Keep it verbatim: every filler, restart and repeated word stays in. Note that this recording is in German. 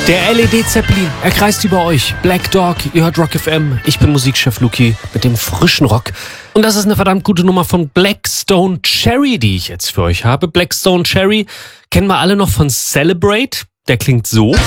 Der L E D-Zeppelin, er kreist über euch. Black Dog, ihr hört Rock F M. Ich bin Musikchef Luki mit dem frischen Rock. Und das ist eine verdammt gute Nummer von Blackstone Cherry, die ich jetzt für euch habe. Blackstone Cherry kennen wir alle noch von Celebrate. Der klingt so.